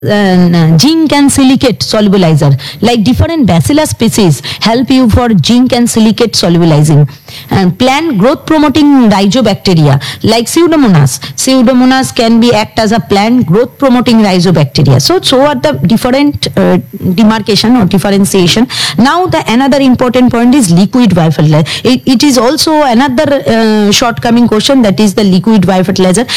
zinc and silicate solubilizer. Like different bacillus species help you for zinc and silicate solubilizing. And plant growth promoting rhizobacteria like Pseudomonas. Pseudomonas can be act as a plant growth promoting rhizobacteria. So are the different demarcation or differentiation. Now the another important point is liquid biofertilizer. It is also another shortcoming question, that is the liquid biofertilizer.